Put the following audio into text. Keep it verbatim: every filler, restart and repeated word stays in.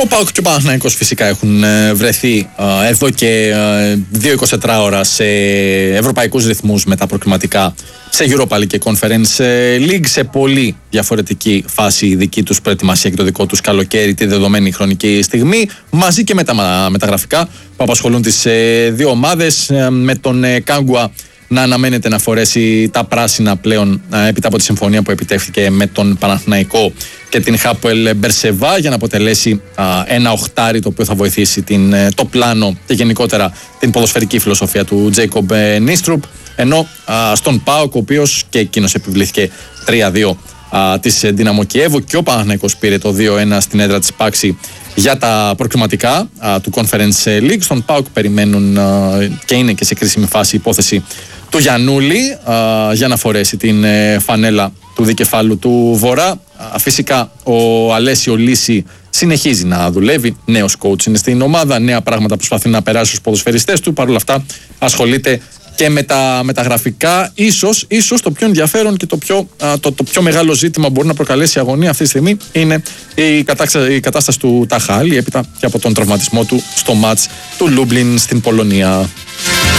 Ο ΠΑΟΚ και ο Παναθηναϊκός φυσικά έχουν βρεθεί εδώ και δύο εικοσιτετρά ώρα σε ευρωπαϊκούς ρυθμούς με τα προκριματικά σε Europa League και Conference League, σε πολύ διαφορετική φάση η δική τους προετοιμασία και το δικό τους καλοκαίρι τη δεδομένη χρονική στιγμή, μαζί και με τα μεταγραφικά που απασχολούν τις δύο ομάδες, με τον Κάγκουα να αναμένεται να φορέσει τα πράσινα πλέον έπειτα από τη συμφωνία που επιτεύχθηκε με τον Παναθηναϊκό και την Χάποελ Μπερσεβά, για να αποτελέσει α, ένα οχτάρι το οποίο θα βοηθήσει την, το πλάνο και γενικότερα την ποδοσφαιρική φιλοσοφία του Τζέικομπ Νίστρουπ, ενώ α, στον ΠΑΟΚ, ο οποίος και εκείνος επιβλήθηκε τρία δύο της Δύναμο Κιέβου, και ο Παναθηναϊκός πήρε το δύο ένα στην έδρα της Πάξη για τα προκριματικά α, του Conference League. Στον ΠΑΟΚ περιμένουν α, και είναι και σε κρίσιμη φάση η υπόθεση του Γιαννούλη α, για να φορέσει την ε, φανέλα του δικεφάλου του Βορρά. Α, φυσικά ο Αλέσιο Λύση συνεχίζει να δουλεύει, νέος coach είναι στην ομάδα, νέα πράγματα προσπαθεί να περάσει στους ποδοσφαιριστές του, παρόλα αυτά ασχολείται και με τα μεταγραφικά. Ίσως, ίσως το πιο ενδιαφέρον και το πιο, α, το, το πιο μεγάλο ζήτημα που μπορεί να προκαλέσει αγωνία αυτή τη στιγμή είναι η κατάσταση, η κατάσταση του Ταχάλη έπειτα και από τον τραυματισμό του στο μάτς του Λούμπλιν στην Πολωνία.